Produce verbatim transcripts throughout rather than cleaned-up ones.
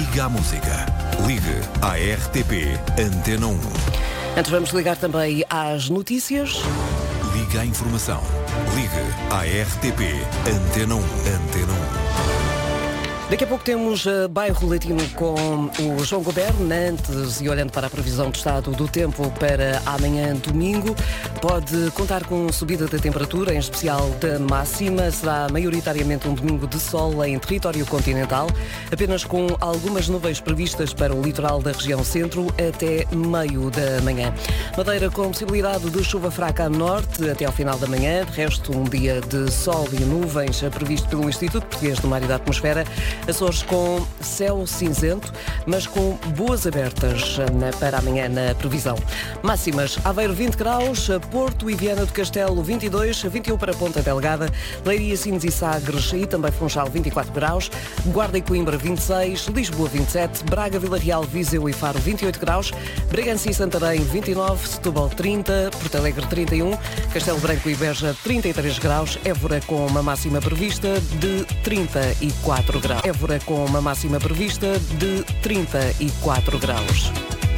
Liga à música. Ligue à R T P Antena um. Antes vamos ligar também às notícias. Ligue à informação. Ligue à R T P Antena um. Antena um. Daqui a pouco temos uh, Bairro Latino com o João Goberno, antes e olhando para a previsão do estado do tempo para amanhã domingo. Pode contar com subida da temperatura, em especial da máxima. Será maioritariamente um domingo de sol em território continental, apenas com algumas nuvens previstas para o litoral da região centro até meio da manhã. Madeira com possibilidade de chuva fraca a norte até ao final da manhã. De resto, um dia de sol e nuvens previsto pelo Instituto Português do Mar e da Atmosfera. Açores com céu cinzento, mas com boas abertas na, para amanhã na previsão. Máximas: Aveiro vinte graus, Porto e Viana do Castelo vinte e dois, vinte e um para Ponta Delgada, Leiria, Sines e Sagres e também Funchal vinte e quatro graus, Guarda e Coimbra vinte e seis, Lisboa vinte e sete, Braga, Vila Real, Viseu e Faro vinte e oito graus, Bragança e Santarém vinte e nove, Setúbal trinta, Porto Alegre trinta e um, Castelo Branco e Beja trinta e três graus, Évora com uma máxima prevista de trinta e quatro graus. Évora com uma máxima prevista de trinta e quatro graus.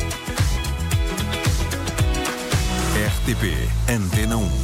R T P Antena um.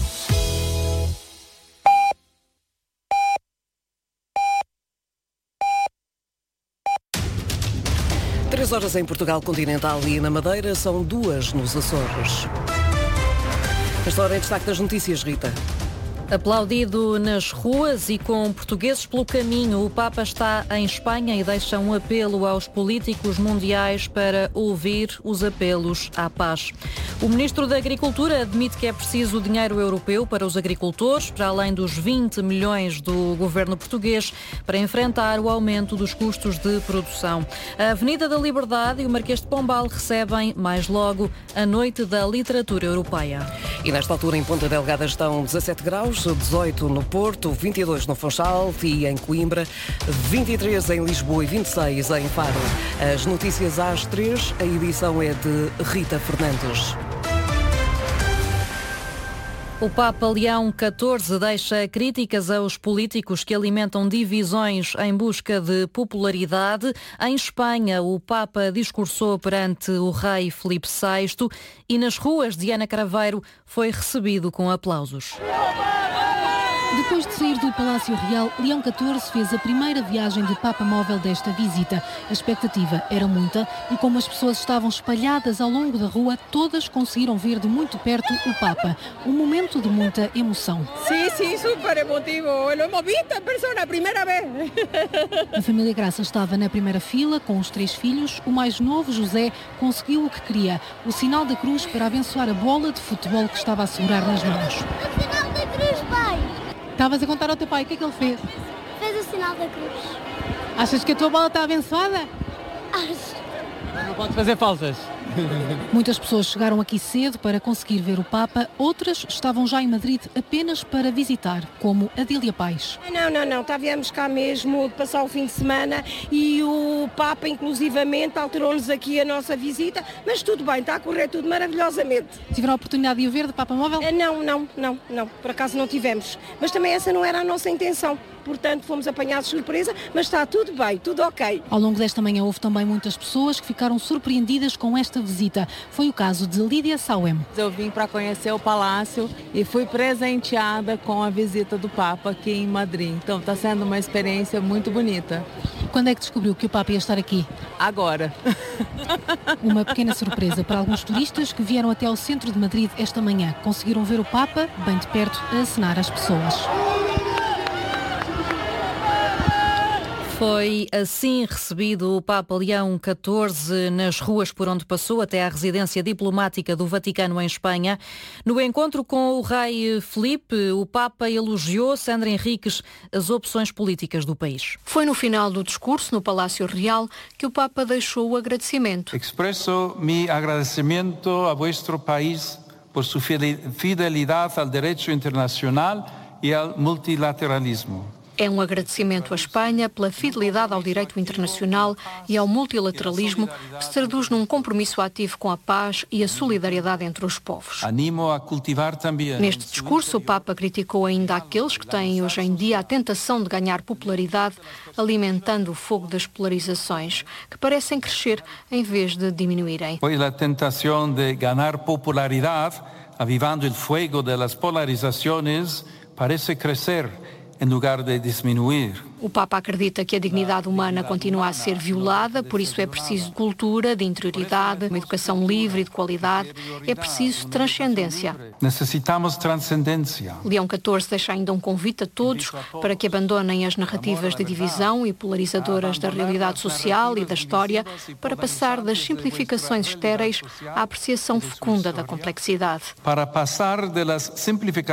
Três horas em Portugal continental e na Madeira, são duas nos Açores. Esta hora em destaque das notícias, Rita. Aplaudido nas ruas e com portugueses pelo caminho, o Papa está em Espanha e deixa um apelo aos políticos mundiais para ouvir os apelos à paz. O Ministro da Agricultura admite que é preciso dinheiro europeu para os agricultores, para além dos vinte milhões do governo português, para enfrentar o aumento dos custos de produção. A Avenida da Liberdade e o Marquês de Pombal recebem, mais logo, a Noite da Literatura Europeia. E nesta altura em Ponta Delgada estão dezassete graus, dezoito no Porto, vinte e dois no Funchal e em Coimbra, vinte e três em Lisboa e vinte e seis em Faro. As notícias às três, a edição é de Rita Fernandes. O Papa Leão catorze deixa críticas aos políticos que alimentam divisões em busca de popularidade. Em Espanha, o Papa discursou perante o rei Filipe sexto e nas ruas de Ana Craveiro foi recebido com aplausos. Depois de sair do Palácio Real, Leão catorze fez a primeira viagem de Papa móvel desta visita. A expectativa era muita e como as pessoas estavam espalhadas ao longo da rua, todas conseguiram ver de muito perto o Papa. Um momento de muita emoção. Sim, sim, super emotivo. Lo hemos visto em persona, a primeira vez. A família Graça estava na primeira fila com os três filhos. O mais novo, José, conseguiu o que queria, o sinal da cruz para abençoar a bola de futebol que estava a segurar nas mãos. O sinal da cruz, pai! Estavas a contar ao teu pai, o que é que ele fez? Fez o sinal da cruz. Achas que a tua bola está abençoada? Acho. Não pode fazer faltas. Muitas pessoas chegaram aqui cedo para conseguir ver o Papa, outras estavam já em Madrid apenas para visitar, como Adília Paes. Não, não, não, estávamos cá mesmo de passar o fim de semana e o Papa inclusivamente alterou-nos aqui a nossa visita, mas tudo bem, está a correr tudo maravilhosamente. Tiveram a oportunidade de o ver de Papa móvel? Não, não, não, não, por acaso não tivemos, mas também essa não era a nossa intenção. Portanto, fomos apanhados de surpresa, mas está tudo bem, tudo ok. Ao longo desta manhã houve também muitas pessoas que ficaram surpreendidas com esta visita. Foi o caso de Lídia Sauem. Eu vim para conhecer o Palácio e fui presenteada com a visita do Papa aqui em Madrid. Então está sendo uma experiência muito bonita. Quando é que descobriu que o Papa ia estar aqui? Agora. Uma pequena surpresa para alguns turistas que vieram até ao centro de Madrid esta manhã. Conseguiram ver o Papa bem de perto a acenar às pessoas. Foi assim recebido o Papa Leão catorze nas ruas por onde passou até à residência diplomática do Vaticano em Espanha. No encontro com o rei Filipe, o Papa elogiou, Sandra Henriques, as opções políticas do país. Foi no final do discurso no Palácio Real que o Papa deixou o agradecimento. Expresso mi agradecimento a vuestro país por su fidelidade ao direito internacional e ao multilateralismo. É um agradecimento à Espanha pela fidelidade ao direito internacional e ao multilateralismo, que se traduz num compromisso ativo com a paz e a solidariedade entre os povos. Animo a cultivar também. Neste discurso, o Papa criticou ainda aqueles que têm hoje em dia a tentação de ganhar popularidade, alimentando o fogo das polarizações, que parecem crescer em vez de diminuírem. Foi a tentação de ganhar popularidade, avivando o fogo das polarizações, parece crescer em lugar de diminuir. O Papa acredita que a dignidade humana continua a ser violada, por isso é preciso cultura, de interioridade, uma educação livre e de qualidade. É preciso transcendência. Necessitamos transcendência. Leão catorze deixa ainda um convite a todos para que abandonem as narrativas de divisão e polarizadoras da realidade social e da história, para passar das simplificações estéreis à apreciação fecunda da complexidade. Para passar das simplificações